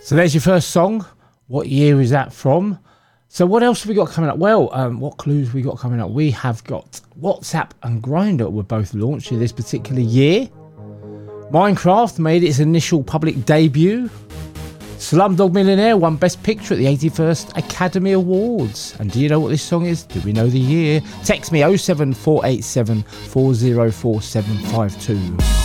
So there's your first song. What year is that from? So what else have we got coming up? Well, what clues have we got coming up? We have got WhatsApp and Grindr were both launched in this particular year. Minecraft made its initial public debut. Slumdog Millionaire won Best Picture at the 81st Academy Awards. And do you know what this song is? Do we know the year? Text me 07487 404 752.